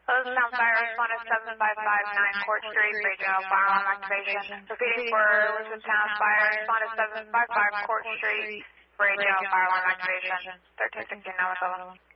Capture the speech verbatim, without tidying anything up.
Town Fire, respond to seven five five nine Court Street, regional fire alarm activation. Repeating for Town Fire, respond to seven five five Court Street, regional fire alarm activation. thirteen sixteen, Nova Seven.